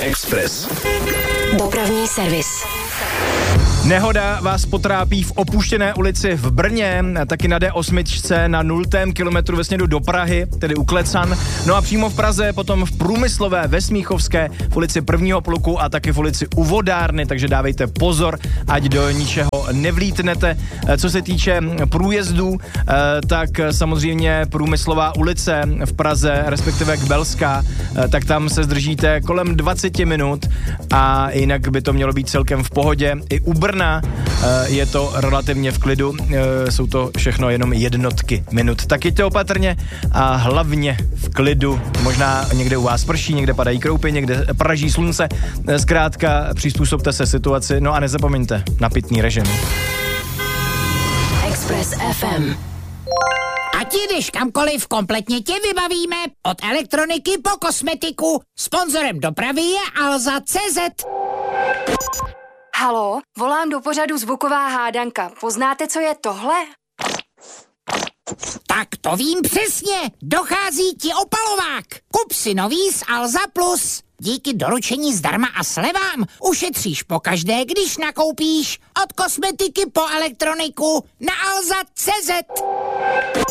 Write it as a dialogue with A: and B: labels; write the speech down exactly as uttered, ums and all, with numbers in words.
A: Express.
B: Dopravní servis.
C: Nehoda vás potrápí v opuštěné ulici v Brně, taky na D osm na nultém kilometru ve směru do Prahy, tedy u Klecan. No a přímo v Praze, potom v Průmyslové, ve Smíchovské, v ulici Prvního pluku a taky v ulici u Vodárny, takže dávejte pozor, ať do ničeho nevlítnete. Co se týče průjezdů, tak samozřejmě Průmyslová ulice v Praze, respektive Kbelská, tak tam se zdržíte kolem dvacet minut a jinak by to mělo být celkem v pohodě. I u Brna je to relativně v klidu, jsou to všechno jenom jednotky minut. Tak jeďte opatrně a hlavně v klidu. Možná někde u vás prší, někde padají kroupy, někde praží slunce. Zkrátka přizpůsobte se situaci, no a nezapomeňte na pitný režim.
B: Express F M.
D: Ať jdeš kamkoliv, kompletně tě vybavíme. Od elektroniky po kosmetiku. Sponzorem dopravy je Alza tečka cé zet.
E: Haló, volám do pořadu Zvuková hádanka. Poznáte, co je tohle?
D: Tak to vím přesně. Dochází ti opalovák. Kup si nový z Alza Plus. Díky doručení zdarma a slevám ušetříš pokaždé, když nakoupíš. Od kosmetiky po elektroniku na Alza tečka cé zet.